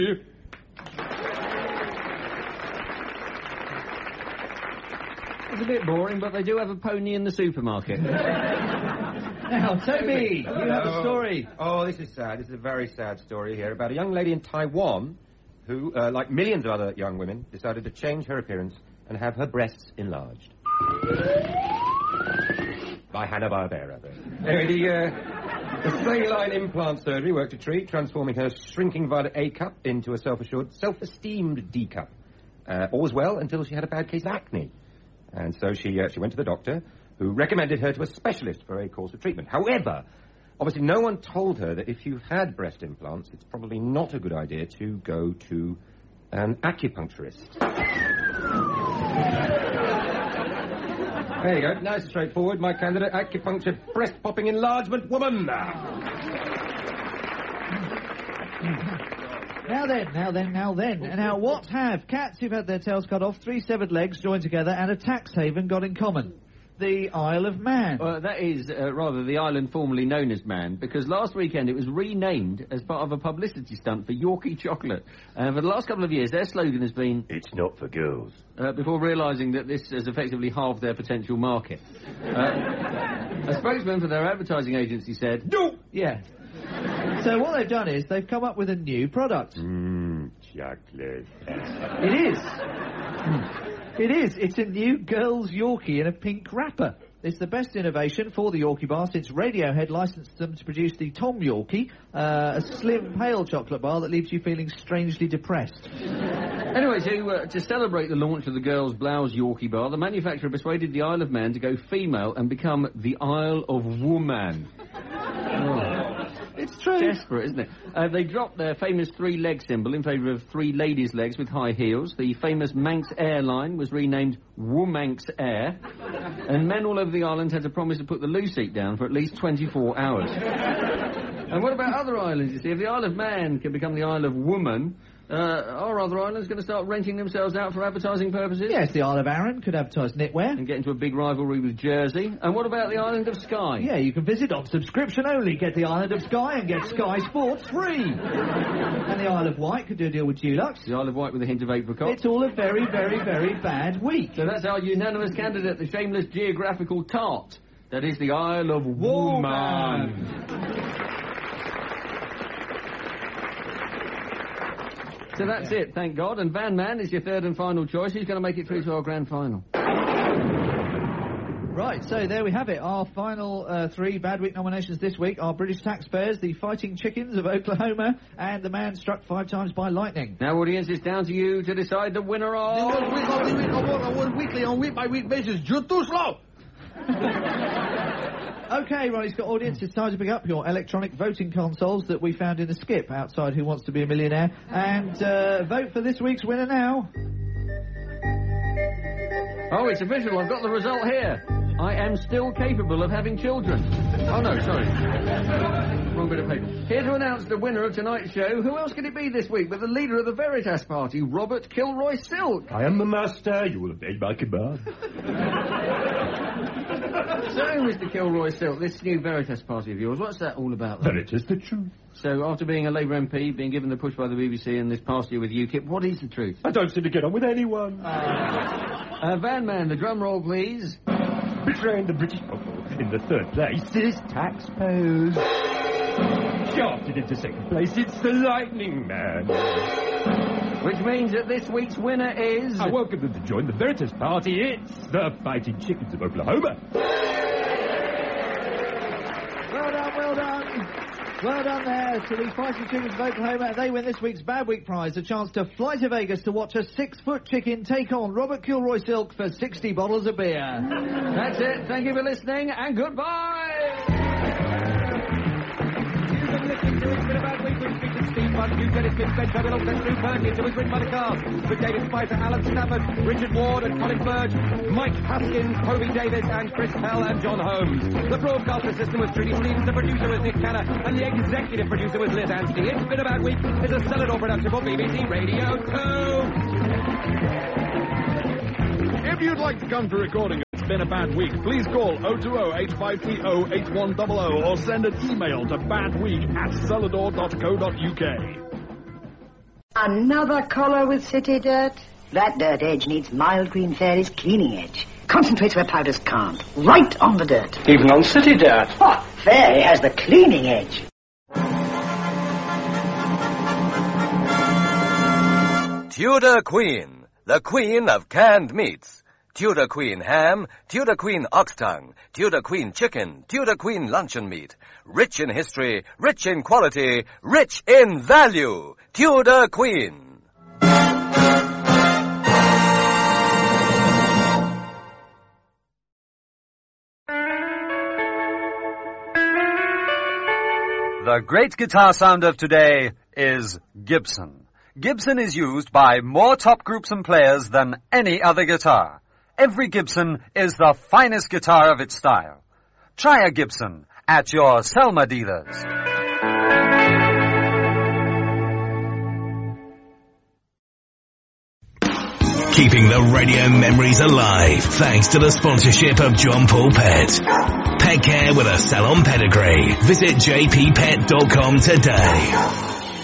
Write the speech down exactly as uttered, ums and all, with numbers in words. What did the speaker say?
It's a bit boring, but they do have a pony in the supermarket. Now, Toby, you have a story. Oh, this is sad. This is a very sad story here about a young lady in Taiwan who, uh, like millions of other young women, decided to change her appearance and have her breasts enlarged. By Hanna-Barbera. Anyway, the, uh, the saline implant surgery worked a treat, transforming her shrinking violet A cup into a self-assured, self-esteemed D cup. Uh, all was well until she had a bad case of acne. And so she uh, she went to the doctor, who recommended her to a specialist for a course of treatment. However, obviously no one told her that if you've had breast implants, it's probably not a good idea to go to an acupuncturist. There you go. Nice and straightforward. My candidate, acupuncture breast-popping enlargement woman. Now then, now then, now then. Now, what have cats who've had their tails cut off, three severed legs joined together, and a tax haven got in common? The Isle of Man. Well, that is, uh, rather, the island formerly known as Man, because last weekend it was renamed as part of a publicity stunt for Yorkie Chocolate. Uh, for the last couple of years, their slogan has been... It's not for girls. Uh, before realising that this has effectively halved their potential market. Uh, a spokesman for their advertising agency said... No! Yeah. So what they've done is they've come up with a new product. Mmm, chocolate. It is. It is. It's a new girl's Yorkie in a pink wrapper. It's the best innovation for the Yorkie bar since Radiohead licensed them to produce the Tom Yorkie, uh, a slim, pale chocolate bar that leaves you feeling strangely depressed. Anyway, to, uh, to celebrate the launch of the girls' blouse Yorkie bar, the manufacturer persuaded the Isle of Man to go female and become the Isle of Woman. Oh. It's true. Desperate, isn't it? Uh, they dropped their famous three-leg symbol in favour of three ladies' legs with high heels. The famous Manx airline was renamed Womanx Air. And men all over the island had to promise to put the loo seat down for at least twenty-four hours. And what about other islands? You see, if the Isle of Man can become the Isle of Woman... Uh, are other islands going to start renting themselves out for advertising purposes? Yes, the Isle of Arran could advertise knitwear. And get into a big rivalry with Jersey. And what about the island of Skye? Yeah, you can visit on subscription only. Get the island of Skye and get Sky Sports free. And the Isle of Wight could do a deal with Dulux. The Isle of Wight with a hint of apricot. It's all a very, very, very bad week. So that's our unanimous candidate, the shameless geographical tart. That is the Isle of Woman. So that's it, thank God. And Van Man is your third and final choice. He's going to make it through to our grand final. Right, so there we have it. Our final uh, three Bad Week nominations this week are British Taxpayers, the Fighting Chickens of Oklahoma, and the Man Struck Five Times by Lightning. Now, audience, it's down to you to decide the winner of... The one week on the week, on one, on one weekly, on week-by-week basis. You're too slow! OK, Ronnie's got audience. It's time to pick up your electronic voting consoles that we found in the skip outside Who Wants to Be a Millionaire. And uh, vote for this week's winner now. Oh, it's official. I've got the result here. I am still capable of having children. Oh, no, sorry. Wrong bit of paper. Here to announce the winner of tonight's show. Who else could it be this week but the leader of the Veritas Party, Robert Kilroy Silk? I am the master. You will obey my command. So, Mister Kilroy Silk, this new Veritas Party of yours, what's that all about? Veritas, the truth. So, after being a Labour M P, being given the push by the B B C and this past year with UKIP, what is the truth? I don't seem to get on with anyone. Uh, uh, Van Man, the drum roll, please. Betraying the British people. In the third place, it is taxpayers. Shafted into second place, it's the Lightning Man. Which means that this week's winner is... I welcome them to join the Veritas Party. It's the Fighting Chickens of Oklahoma. Well done, well done. Well done there to the Fighting Chickens of Oklahoma. They win this week's Bad Week prize, a chance to fly to Vegas to watch a six-foot chicken take on Robert Kilroy Silk for sixty bottles of beer. That's it. Thank you for listening, and goodbye! You get it, Smith, Ben Trevor, Old Stu Perkins, it was written by the cast, with David Spicer, Alan Stafford, Richard Ward and Colin Burge, Mike Haskins, Toby Davis and Chris Pell and John Holmes. The broadcast assistant was Trudy Stevens, the producer was Nick Canner, and the executive producer was Liz Anstey. It's Been a Bad Week is a Celador production for B B C Radio two. If you'd like to come to recording It's Been a Bad Week, please call oh two oh, eight five three oh, eight one hundred or send an email to badweek at celador dot co dot uk. Another collar with city dirt? That dirt edge needs Mild Green Fairy's cleaning edge. Concentrates where powders can't. Right on the dirt. Even on city dirt? Oh, Fairy has the cleaning edge. Tudor Queen, the queen of canned meats. Tudor Queen ham, Tudor Queen ox tongue, Tudor Queen chicken, Tudor Queen luncheon meat. Rich in history, rich in quality, rich in value. Tudor Queen. The great guitar sound of today is Gibson. Gibson is used by more top groups and players than any other guitar. Every Gibson is the finest guitar of its style. Try a Gibson at your Selma dealers. Keeping the radio memories alive thanks to the sponsorship of John Paul Pet. Pet care with a salon pedigree. Visit j p pet dot com today.